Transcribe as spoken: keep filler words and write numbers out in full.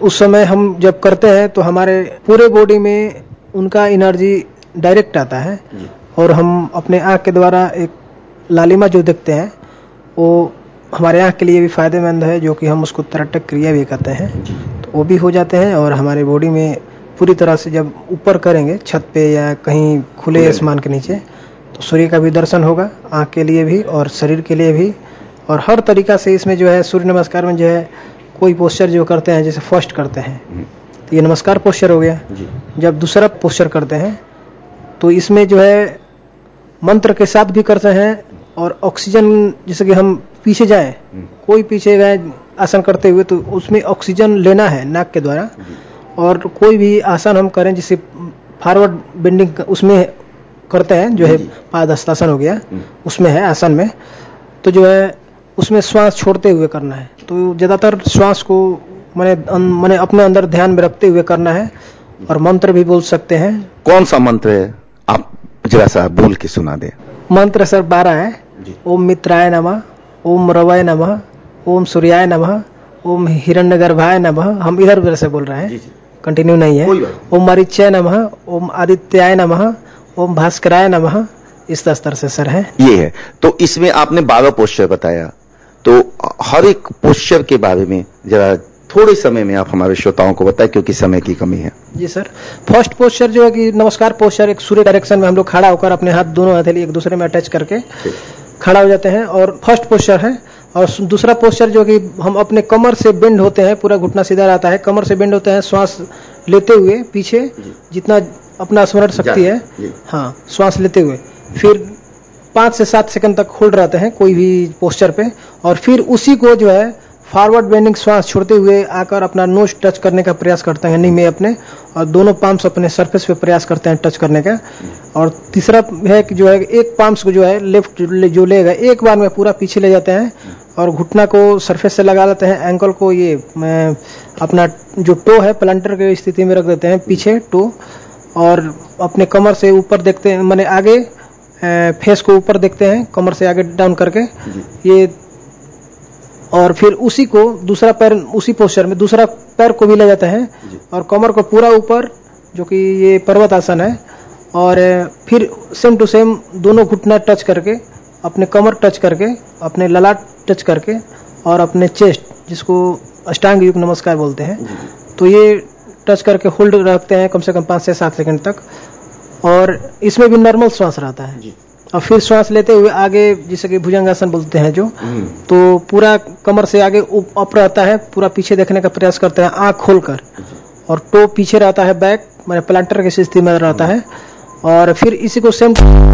उस समय हम जब करते हैं तो हमारे पूरे बॉडी में उनका एनर्जी डायरेक्ट आता है और हम अपने आँख के द्वारा एक लालिमा जो देखते हैं वो हमारे आँख के लिए भी फायदेमंद है, जो कि हम उसको तरटक क्रिया भी कहते हैं, तो वो भी हो जाते हैं। और हमारे बॉडी में पूरी तरह से जब ऊपर करेंगे छत पे या कहीं खुले आसमान के नीचे तो सूर्य का भी दर्शन होगा, आँख के लिए भी और शरीर के लिए भी। और हर तरीका से इसमें जो है सूर्य नमस्कार में जो है कोई पोस्चर जो करते हैं, जैसे फर्स्ट करते हैं तो ये नमस्कार पोस्चर हो गया। जब दूसरा पोस्चर करते हैं तो इसमें जो है मंत्र के साथ भी करते हैं और ऑक्सीजन, जैसे कि हम पीछे जाए, कोई पीछे गए आसन करते हुए तो उसमें ऑक्सीजन लेना है नाक के द्वारा। और कोई भी आसन हम करें जैसे फॉरवर्ड बेंडिंग उसमें करते हैं, जो है पादहस्तासन हो गया उसमें है आसन में, तो जो है उसमें श्वास छोड़ते हुए करना है। तो ज्यादातर श्वास को मैंने मैंने अपने अंदर ध्यान में रखते हुए करना है। और मंत्र भी बोल सकते हैं। कौन सा मंत्र है, आप जरा सा बोल के सुना दे। मंत्र सर बारह है। ओम मित्राय नमः, ओम रवय नमः, ओम सूर्याय नमः, ओम हिरण्यगर्भाय नमः। हम इधर उधर से बोल रहे हैं, कंटिन्यू नहीं है। ओम मरीच्याय नमः, ओम आदित्याय नमः, ओम भास्कराय नमः। इस स्तर से सर है ये है। तो इसमें आपने बारह पोस्चर बताया, तो हर एक पोस्चर के बारे में जरा थोड़े समय में आप हमारे श्रोताओं को बताएं, क्योंकि समय की कमी है। जी सर। फर्स्ट पोस्चर जो है कि नमस्कार पोस्चर, एक सूर्य डायरेक्शन में हम लोग खड़ा होकर अपने हाथ दोनों हथेली एक दूसरे में अटैच करके खड़ा हो जाते हैं, और फर्स्ट पोस्चर है। और दूसरा पोस्चर जो कि हम अपने कमर से बेंड होते हैं, पूरा घुटना सीधा रहता है, कमर से बेंड होते हैं, श्वास लेते हुए पीछे जितना अपना स्मरण शक्ति है, हाँ श्वास लेते हुए फिर पांच से सात सेकंड तक होल्ड रहते हैं कोई भी पोस्चर पे। और फिर उसी को जो है फॉरवर्ड बेंडिंग श्वास छोड़ते हुए आकर अपना नोज टच करने का प्रयास करते हैं, नहीं में अपने, और दोनों पाम्स अपने सरफेस पे प्रयास करते हैं टच करने का। और तीसरा है कि जो है एक पाम्स को जो है लेफ्ट जो लेगा एक बार में पूरा पीछे ले जाते हैं और घुटना को सरफेस से लगा लेते हैं, एंकल को ये अपना जो टो है प्लांटर की स्थिति में रख देते हैं पीछे टो, और अपने कमर से ऊपर देखते हैं, माने आगे फेस को ऊपर देखते हैं कमर से आगे डाउन करके ये। और फिर उसी को दूसरा पैर उसी पोस्चर में दूसरा पैर को भी ले जाते हैं और कमर को पूरा ऊपर, जो कि ये पर्वत आसन है। और फिर सेम टू सेम दोनों घुटना टच करके, अपने कमर टच करके, अपने ललाट टच करके और अपने चेस्ट, जिसको अष्टांग योग नमस्कार बोलते हैं, तो ये टच करके होल्ड रखते हैं कम से कम पाँच से सात सेकंड तक। और इसमें भी नॉर्मल श्वास रहता है। और फिर श्वास लेते हुए आगे, जैसे कि भुजंगासन बोलते हैं जो, तो पूरा कमर से आगे अप रहता है, पूरा पीछे देखने का प्रयास करते हैं आंख खोलकर, और टो पीछे रहता है बैक, मैंने प्लांटर की स्थिति में रहता है। और फिर इसी को सेम